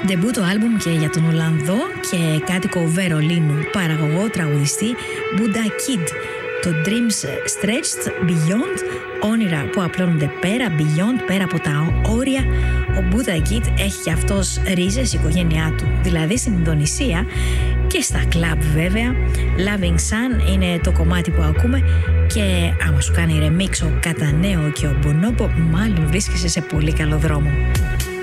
Ντεμπούτο άλμπουμ και για τον Ολλανδό και κάτοικο Βερολίνου παραγωγό τραγουδιστή Buddha Kid. Το Dreams Stretched Beyond, όνειρα που απλώνονται πέρα, beyond, πέρα από τα όρια. Ο Buddha Kid έχει και αυτός ρίζες, η οικογένειά του, δηλαδή στην Ινδονησία και στα κλαμπ βέβαια. Loving Sun είναι το κομμάτι που ακούμε και άμα σου κάνει remix ο Κατανέο και ο Bonobo, μάλλον βρίσκεσαι σε πολύ καλό δρόμο.